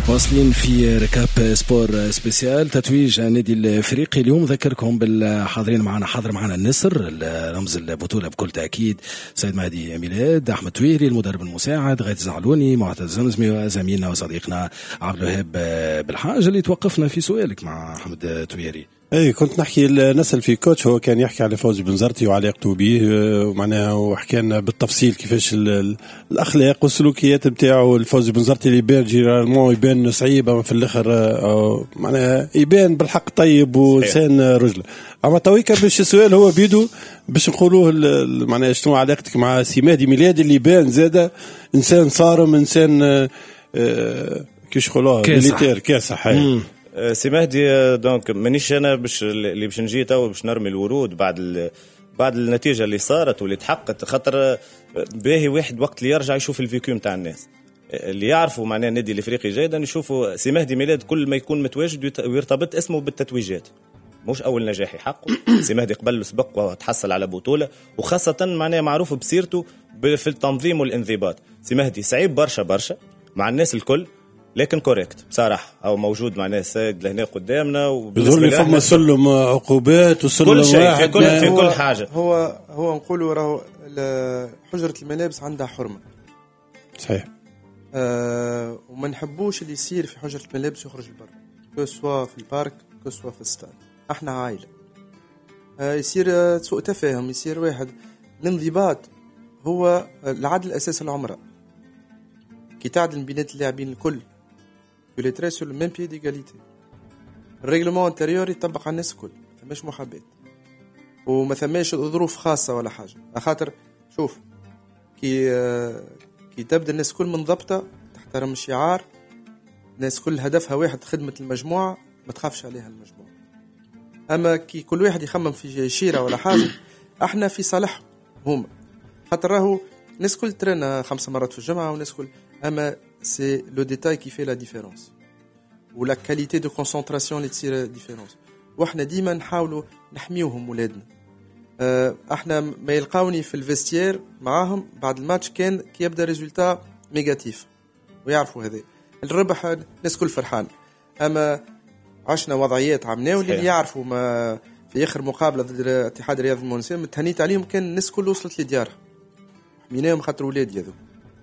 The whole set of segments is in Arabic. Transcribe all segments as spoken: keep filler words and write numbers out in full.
واصلين في ركاب سبور سبيسيال تتويج النادي الافريقي اليوم. ذكركم بالحاضرين معنا، حاضر معنا النسر رمز البطوله بكل تاكيد، سيد مهدي ميلاد، احمد تويري المدرب المساعد، غايت زعلوني، معتز زمزمي، وزميلنا وصديقنا عبد الوهاب بالحاج. اللي توقفنا في سؤالك مع احمد تويري. اي كنت نحكي نسأل في كوتش، هو كان يحكي على فوزي بنزرتي وعلاقته به، ومعناها وحكى لنا بالتفصيل كيفاش الاخلاق والسلوكيات نتاعو. الفوزي بنزرتي اللي يبان جيرالمون يبان صعيبه في الاخر، معناها يبان بالحق طيب وانسان رجل. اما تويكا باش السؤال هو بيدو باش نقولوه معناها شنو علاقتك مع سي مهدي ميلاد اللي يبان زاده انسان صارم، انسان كيش يقولوها ميليتير كاسح. سي مهدي دونك مانيش انا باش اللي باش نجي تو باش نرمي الورود بعد بعد النتيجه اللي صارت واللي تحققت، خاطر باهي واحد وقت اللي يرجع يشوف الفيكيو نتاع الناس اللي يعرفوا معناه النادي الافريقي جيدا، يشوفوا سي مهدي ميلاد كل ما يكون متواجد ويرتبط اسمه بالتتويجات. مش اول نجاح يحققه سي مهدي قبل سبق وتحصل على بطوله، وخاصه معناه معروف بسيرته في التنظيم والانضباط. سي مهدي صعيب برشا برشا مع الناس الكل، لكن كوريكت بصراحه، او موجود مع ناس سيد لهنا قدامنا، وبالنسبه لنا فما سلم عقوبات وسلم كل شيء واحد في كل في كل حاجه. هو هو نقولوا راهو حجره الملابس عندها حرمه صحيح، أه وما نحبوش اللي يصير في حجره الملابس يخرج لبرا، كو سوا في البارك كو سوا في الستاد. احنا عائله، أه يصير سوء تفاهم، يصير واحد. الانضباط هو العدل الاساس العمره، كي تعدل بين اللاعبين الكل يولي تري سور لو ميم بيي ديغاليتي. الريغلمون انتيريور يطبق على الناس الكل، ما ثماش محاباه وما ثماش ظروف خاصه ولا حاجه. خاطر شوف كي آه كي تبدا الناس كل منضبطه تحترم الشعار، الناس كل هدفها واحد خدمه المجموعه، ما تخافش عليها المجموعه. اما كي كل واحد يخمم في شيره ولا حاجه، احنا في صالحهم هما، خاطر راهو الناس كل ترينا خمس مرات في الجمعه والناس كل، اما سي لو ديتاي كي في لا ديفيرونس ولا كاليتي دو كونسنتراسيون اللي تصير ديفيرونس. واحنا ديما نحاولوا نحميوهم ولادنا. احنا ما يلقاوني في الفيستير معاهم بعد الماتش كان كي يبدا ريزولتا نيجاتيف ويعرفوا هذا الربح الناس كل فرحان، اما عشنا وضعيات عمناو اللي يعرفوا. ما في اخر مقابله ضد اتحاد رياض المونسي متهنيت عليهم، كان الناس كل وصلت لديارها، حميناهم خاطر ولادي هذو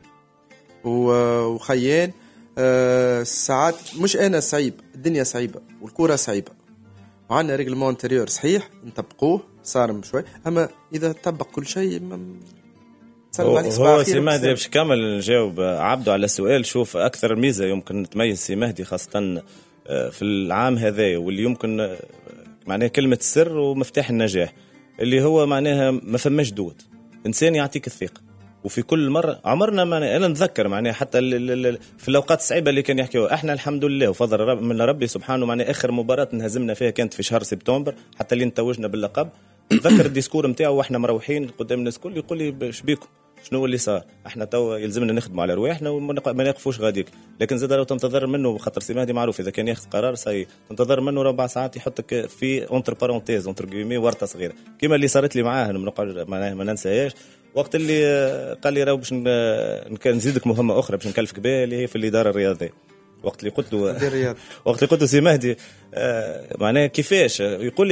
وخيان. أه ساعات مش انا صعيب، الدنيا صعيبه والكره صعيبه، وعندنا ريغلمون انتيريور صحيح نطبقوه صارم شوي، اما اذا طبق كل شيء هو, هو سي مهدي باش كامل نجاوب عبده على السؤال. شوف اكثر ميزه يمكن تميز سي مهدي خاصه في العام هذا واللي يمكن معناها كلمه السر ومفتاح النجاح، اللي هو معناها ما فماش دوت، انسان يعطيك الثقه. وفي كل مرة عمرنا ما أنا نتذكر معناها حتى في الأوقات الصعيبة اللي كان يحكيوا احنا الحمد لله وفضل رب من ربي سبحانه، معناها آخر مباراة انهزمنا فيها كانت في شهر سبتمبر حتى اللي نتوجنا باللقب. نتذكر الديسكور متاعه واحنا مروحين قدام الناس كل يقول لي شبيكم شنو اللي صار، احنا تو يلزمنا نخدموا على رواحنا وما نقفوش غاديك. لكن زاد لو تنتظر منه، خاطر سي مهدي معروف اذا كان ياخذ قرار سي تنتظر منه ربع ساعات يحطك في اونتر بارونتيز اونتر جيمي ورطه صغيره، كما اللي صارت لي معاه ما ننساهاش. وقت اللي قال لي راه باش نزيدك مهمه اخرى باش نكلفك بها اللي هي في الاداره الرياضيه. وقت اللي قلت له وقت اللي قلت له سي مهدي آه معناه كيفاش يقول